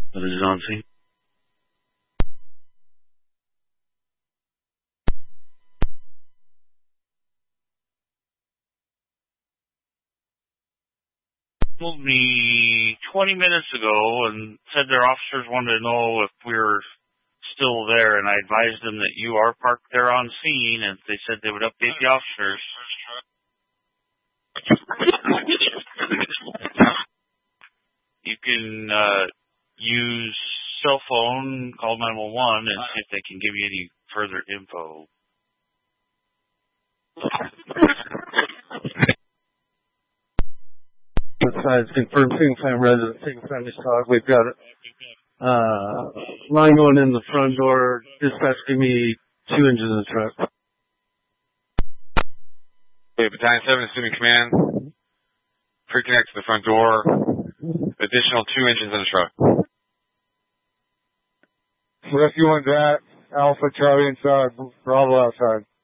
This is on scene. Told me 20 minutes ago and said their officers wanted to know if we were still there, and I advised them that you are parked there on scene, and they said they would update the officers. You can use cell phone, call 911, and see if they can give you any further info. Besides confirmed single family resident, single family stock, we've got a line going in the front door. Dispatch, give me 2 engines in the truck. Okay, Battalion 7, assuming command. Pre-connect to the front door. Additional 2 engines in the truck. Rescue 1 that, Alpha, Charlie inside, Bravo outside.